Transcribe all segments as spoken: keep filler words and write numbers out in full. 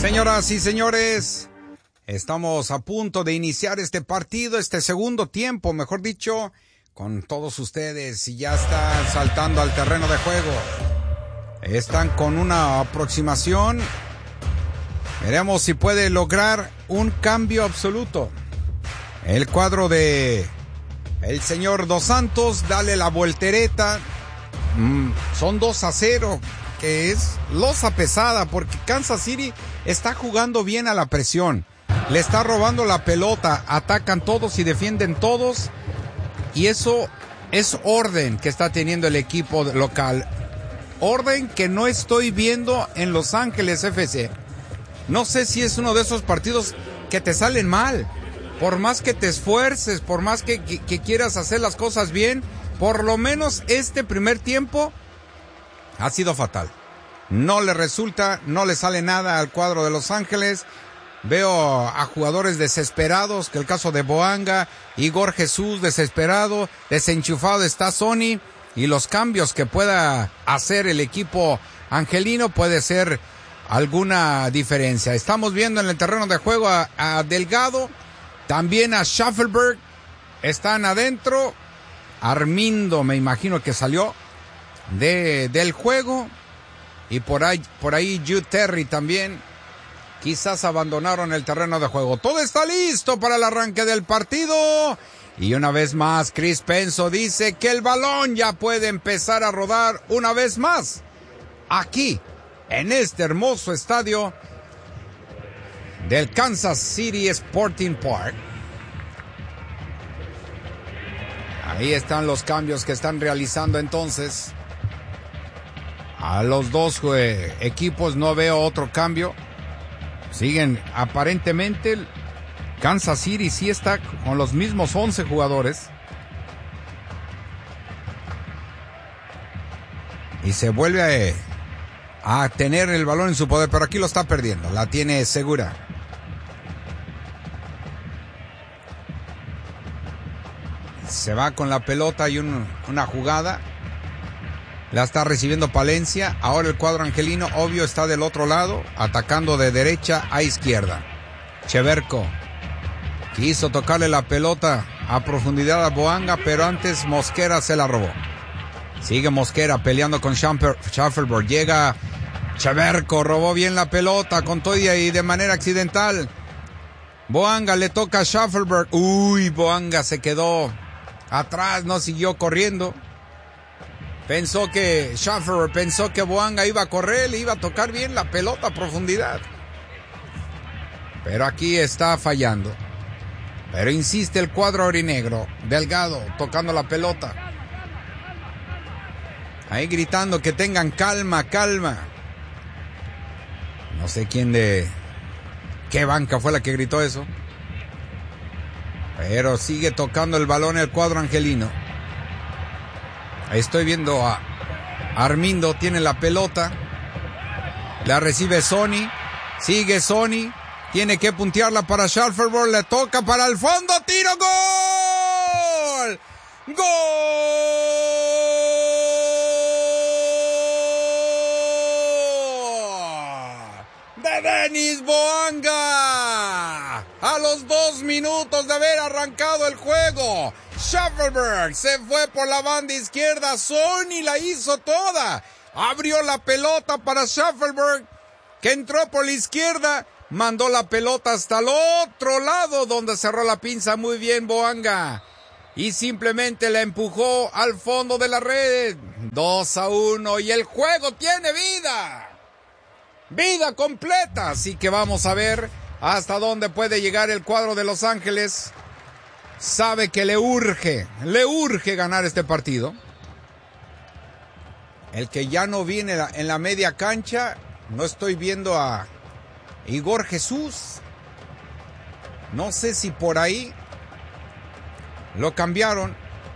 Señoras y señores, estamos a punto de iniciar este partido, este segundo tiempo, mejor dicho, con todos ustedes, y ya están saltando al terreno de juego. Están con una aproximación. Veremos si puede lograr un cambio absoluto. El cuadro de el señor Dos Santos, dale la voltereta. Mm, son dos a cero, que es losa pesada, porque Kansas City está jugando bien a la presión. Le está robando la pelota, atacan todos y defienden todos. Y eso es orden que está teniendo el equipo local. Orden que no estoy viendo en Los Ángeles F C. No sé si es uno de esos partidos que te salen mal. Por más que te esfuerces, por más que, que, que quieras hacer las cosas bien, por lo menos este primer tiempo ha sido fatal. No le resulta, no le sale nada al cuadro de Los Ángeles. Veo a jugadores desesperados, que el caso de Boanga, Igor Jesús desesperado, desenchufado está Sony, y los cambios que pueda hacer el equipo angelino puede ser alguna diferencia. Estamos viendo en el terreno de juego a, a Delgado, también a Schaffelberg, están adentro. Armindo, me imagino que salió de, del juego, y por ahí, por ahí Jude Terry también. Quizás abandonaron el terreno de juego. Todo está listo para el arranque del partido. Y una vez más, Chris Penso dice que el balón ya puede empezar a rodar una vez más. Aquí, en este hermoso estadio del Kansas City Sporting Park. Ahí están los cambios que están realizando entonces. A los dos eh, equipos no veo otro cambio. Siguen, aparentemente, Kansas City sí está con los mismos once jugadores. Y se vuelve a, a tener el balón en su poder, pero aquí lo está perdiendo. La tiene segura. Se va con la pelota y un, una jugada. La está recibiendo Palencia. Ahora el cuadro angelino, obvio, está del otro lado, atacando de derecha a izquierda. Cheverko quiso tocarle la pelota a profundidad a Boanga, pero antes Mosquera se la robó. Sigue Mosquera peleando con Schaffelberg. Llega Cheverko, robó bien la pelota con todo y de manera accidental. Boanga le toca a Schaffelberg. Uy, Boanga se quedó atrás, no siguió corriendo. Pensó que Schaffelberg pensó que Boanga iba a correr, le iba a tocar bien la pelota a profundidad. Pero aquí está fallando. Pero insiste el cuadro aurinegro. Delgado tocando la pelota. Ahí gritando que tengan calma, calma. No sé quién de... qué banca fue la que gritó eso. Pero sigue tocando el balón el cuadro angelino. Ahí estoy viendo a Armindo, tiene la pelota. La recibe Sony. Sigue Sony. Tiene que puntearla para Schaffelberg. Le toca para el fondo. ¡Tiro! ¡Gol! ¡Gol! ¡De Denis Boanga! A los dos minutos de haber arrancado el juego, Schaffelberg se fue por la banda izquierda. Sony la hizo toda. Abrió la pelota para Schaffelberg, que entró por la izquierda. Mandó la pelota hasta el otro lado, donde cerró la pinza muy bien Boanga. Y simplemente la empujó al fondo de la red. dos a uno y el juego tiene vida. Vida completa. Así que vamos a ver hasta dónde puede llegar el cuadro de Los Ángeles. Sabe que le urge, le urge ganar este partido. El que ya no viene en la media cancha, no estoy viendo a Igor Jesús. No sé si por ahí lo cambiaron.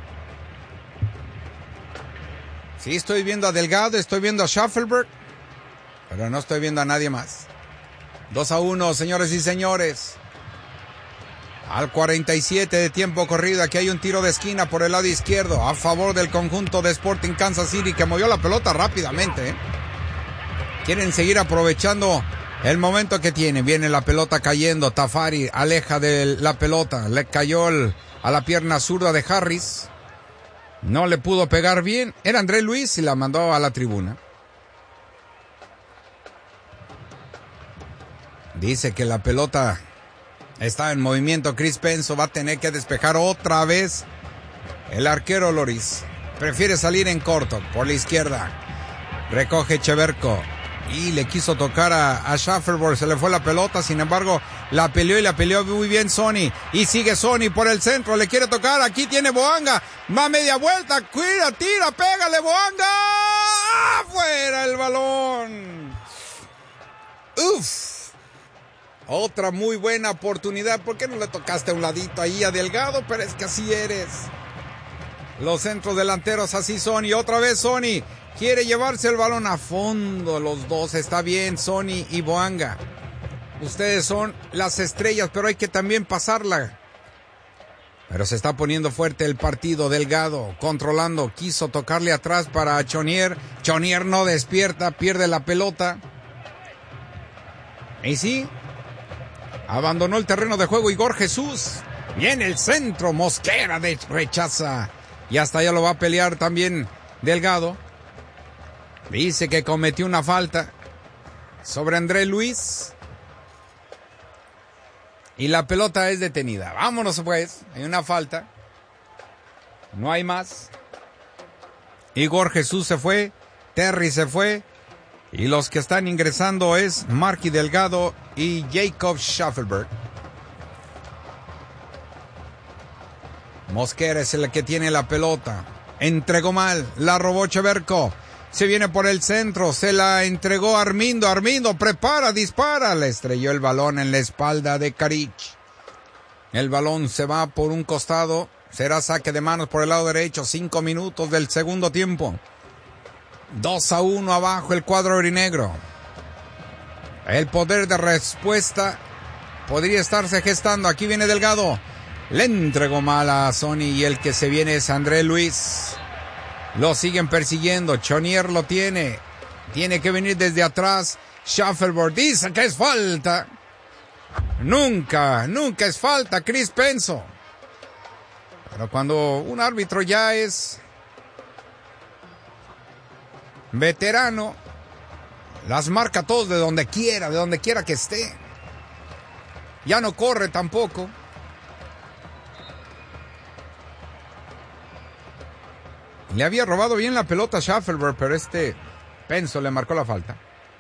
Sí, estoy viendo a Delgado, estoy viendo a Schaffelberg, pero no estoy viendo a nadie más. dos a uno, señores y señores. Al cuarenta y siete de tiempo corrido, aquí hay un tiro de esquina por el lado izquierdo a favor del conjunto de Sporting Kansas City, que movió la pelota rápidamente, ¿eh? Quieren seguir aprovechando El momento que tiene, viene la pelota cayendo, Tafari aleja de la pelota, le cayó el, a la pierna zurda de Harris, no le pudo pegar bien, era André Luis y la mandó a la tribuna. Dice que la pelota está en movimiento, Chris Penso va a tener que despejar otra vez. El arquero Loris prefiere salir en corto por la izquierda, recoge Cheverko. Y le quiso tocar a, a Schaffelberg, se le fue la pelota, sin embargo, la peleó y la peleó muy bien Sony. Y sigue Sony por el centro, le quiere tocar, aquí tiene Boanga, va media vuelta, cuida, tira, pégale Boanga. ¡Fuera el balón! ¡Uf! Otra muy buena oportunidad, ¿por qué no le tocaste a un ladito ahí a Delgado? Pero es que así eres. Los centros delanteros así Sony, otra vez Sony. Quiere llevarse el balón a fondo, los dos, está bien, Sony y Boanga. Ustedes son las estrellas, pero hay que también pasarla. Pero se está poniendo fuerte el partido, Delgado, controlando, quiso tocarle atrás para Chonier. Chonier no despierta, pierde la pelota. Y sí, abandonó el terreno de juego Igor Jesús. Viene el centro, Mosquera de rechaza. Y hasta allá lo va a pelear también Delgado. Dice que cometió una falta sobre André Luis. Y la pelota es detenida. Vámonos pues, hay una falta. No hay más. Igor Jesús se fue, Terry se fue. Y los que están ingresando es Marky Delgado y Jacob Schaffelberg. Mosquera es el que tiene la pelota. Entregó mal, la robó Cheverko. Se viene por el centro, se la entregó Armindo, Armindo prepara, dispara, le estrelló el balón en la espalda de Karic. El balón se va por un costado, será saque de manos por el lado derecho, cinco minutos del segundo tiempo. dos a uno abajo el cuadro aurinegro. El poder de respuesta podría estarse gestando, aquí viene Delgado, le entregó mal a Sony y el que se viene es André Luis. Lo siguen persiguiendo, Chonier lo tiene, tiene que venir desde atrás, Schaffelberg dice que es falta, nunca, nunca es falta, Chris Penso, pero cuando un árbitro ya es veterano, las marca todos de donde quiera, de donde quiera que esté, ya no corre tampoco. Le había robado bien la pelota a Schaffelberg, pero este Penso le marcó la falta.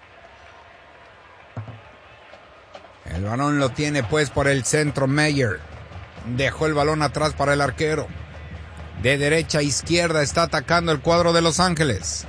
El balón lo tiene pues por el centro Meyer. Dejó el balón atrás para el arquero. De derecha a izquierda está atacando el cuadro de Los Ángeles.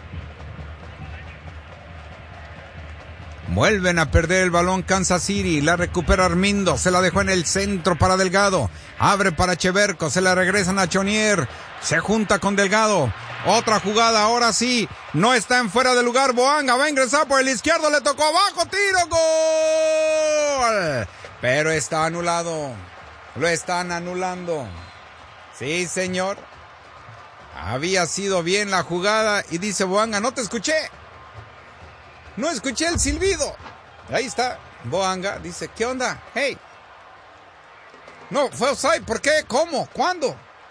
Vuelven a perder el balón Kansas City, la recupera Armindo, se la dejó en el centro para Delgado, abre para Cheverko, se la regresan a Chonier, se junta con Delgado, otra jugada, ahora sí, no está en fuera de lugar, Boanga va a ingresar por el izquierdo, le tocó abajo, tiro, gol, pero está anulado, lo están anulando, sí señor, había sido bien la jugada y dice Boanga, no te escuché. No escuché el silbido. Ahí está. Boanga dice, ¿qué onda? Hey. No, fue offside. ¿Por qué? ¿Cómo? ¿Cuándo?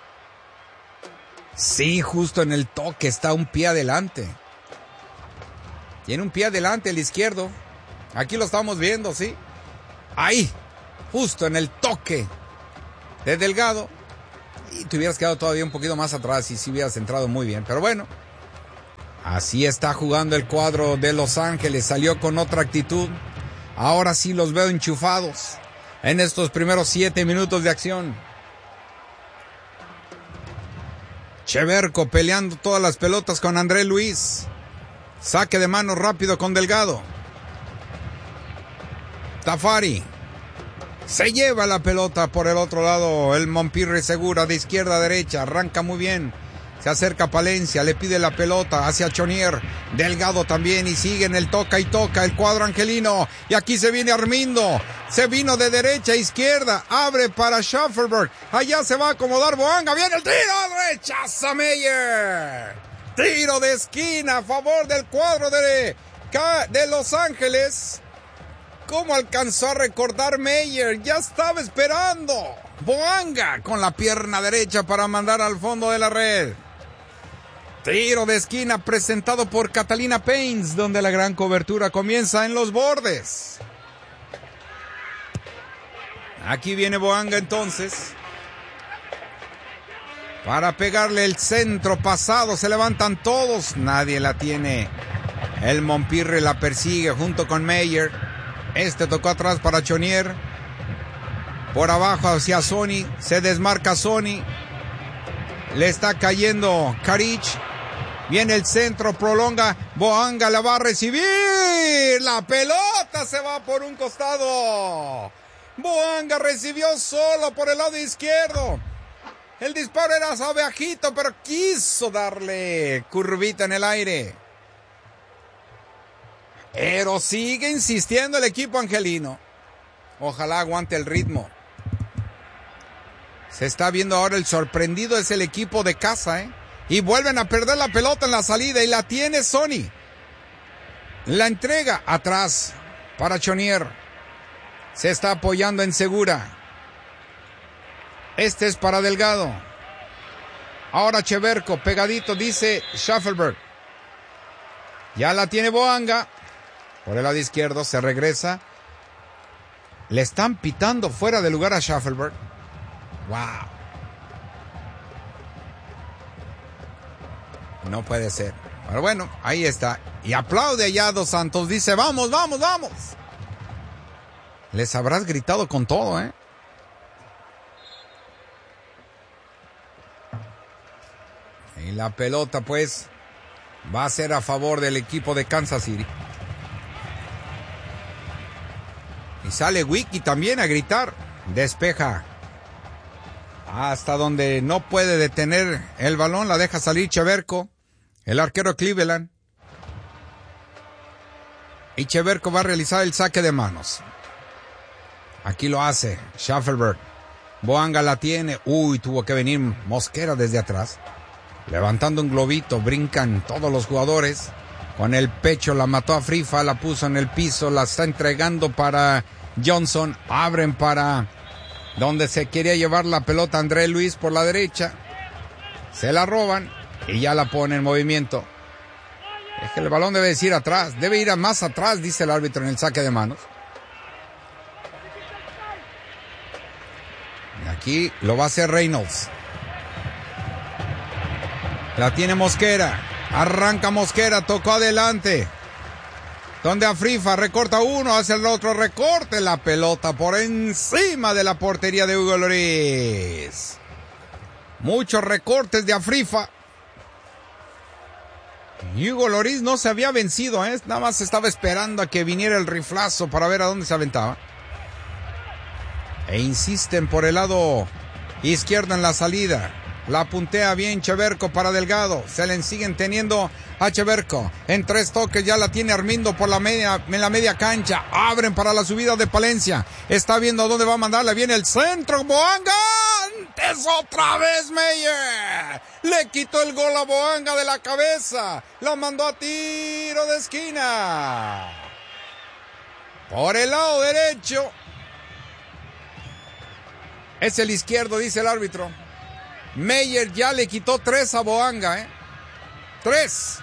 Sí, justo en el toque está un pie adelante. Tiene un pie adelante el izquierdo. Aquí lo estamos viendo, ¿sí? Ahí. Justo en el toque de Delgado. Y te hubieras quedado todavía un poquito más atrás y si hubieras entrado muy bien. Pero bueno. Así está jugando el cuadro de Los Ángeles, salió con otra actitud. Ahora sí los veo enchufados en estos primeros siete minutos de acción. Cheverko peleando todas las pelotas con André Luis. Saque de mano rápido con Delgado. Tafari. Se lleva la pelota por el otro lado, el Montpirri segura de izquierda a derecha, arranca muy bien. Se acerca Palencia, le pide la pelota hacia Chonier, Delgado también y sigue en el toca y toca el cuadro angelino. Y aquí se viene Armindo, se vino de derecha a izquierda, abre para Schaffelberg, allá se va a acomodar Boanga, viene el tiro, rechaza Meyer. Tiro de esquina a favor del cuadro de, de Los Ángeles. ¿Cómo alcanzó a recortar Meyer? Ya estaba esperando. Boanga con la pierna derecha para mandar al fondo de la red. Tiro de esquina presentado por Catalina Paints, donde la gran cobertura comienza en los bordes. Aquí viene Boanga entonces. Para pegarle el centro pasado, se levantan todos. Nadie la tiene. El Montpirre la persigue junto con Meyer. Este tocó atrás para Chonier. Por abajo hacia Sony. Se desmarca Sony. Le está cayendo Karic. Viene el centro, prolonga. Boanga la va a recibir. La pelota se va por un costado. Boanga recibió solo por el lado izquierdo. El disparo era bajito, pero quiso darle curvita en el aire. Pero sigue insistiendo el equipo angelino. Ojalá aguante el ritmo. Se está viendo ahora el sorprendido es el equipo de casa, ¿eh? Y vuelven a perder la pelota en la salida y la tiene Sony. La entrega atrás para Chonier. Se está apoyando en Segura. Este es para Delgado. Ahora Cheverko, pegadito, dice Schaffelberg. Ya la tiene Boanga. Por el lado izquierdo se regresa. Le están pitando fuera de lugar a Schaffelberg. Wow. No puede ser. Pero bueno, ahí está. Y aplaude allá Dos Santos. Dice, vamos, vamos, vamos. Les habrás gritado con todo, ¿eh? Y la pelota, pues, va a ser a favor del equipo de Kansas City. Y sale Wiki también a gritar. Despeja. Hasta donde no puede detener el balón. La deja salir Cheverko. El arquero Cleveland. Y Cheverko va a realizar el saque de manos. Aquí lo hace Schaffelberg. Boanga la tiene. Uy, tuvo que venir Mosquera desde atrás. Levantando un globito. Brincan todos los jugadores. Con el pecho la mató a Frifa. La puso en el piso. La está entregando para Johnson. Abren para donde se quería llevar la pelota André Luis por la derecha. Se la roban. Y ya la pone en movimiento. Es que el balón debe ir atrás. Debe ir a más atrás, dice el árbitro en el saque de manos. Y aquí lo va a hacer Reynolds. La tiene Mosquera. Arranca Mosquera. Tocó adelante. Donde Afrifa recorta uno. Hace el otro recorte. La pelota por encima de la portería de Hugo Lloris. Muchos recortes de Afrifa. Hugo Lloris no se había vencido, ¿eh? Nada más estaba esperando a que viniera el riflazo para ver a dónde se aventaba. E insisten por el lado izquierdo en la salida. La puntea bien Cheverko para Delgado. Se le siguen teniendo a Cheverko. En tres toques ya la tiene Armindo por la media, en la media cancha. Abren para la subida de Palencia. Está viendo a dónde va a mandarle. Viene el centro. Boanga. Antes otra vez Meyer. Le quitó el gol a Boanga de la cabeza. La mandó a tiro de esquina. Por el lado derecho. Es el izquierdo, dice el árbitro. Meyer ya le quitó tres a Boanga, ¿eh? Tres.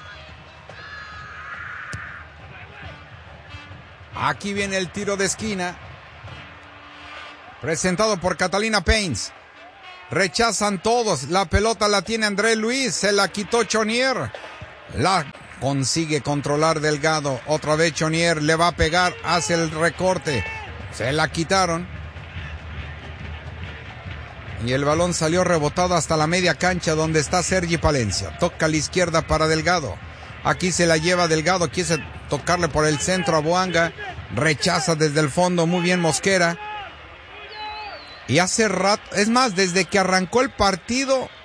Aquí viene el tiro de esquina. Presentado por Catalina Paints. Rechazan todos. La pelota la tiene André Luis. Se la quitó Chonier. La consigue controlar Delgado. Otra vez Chonier le va a pegar. Hace el recorte. Se la quitaron. Y el balón salió rebotado hasta la media cancha donde está Sergi Palencia. Toca a la izquierda para Delgado. Aquí se la lleva Delgado. Quiere tocarle por el centro a Boanga. Rechaza desde el fondo. Muy bien Mosquera. Y hace rato, es más, desde que arrancó el partido,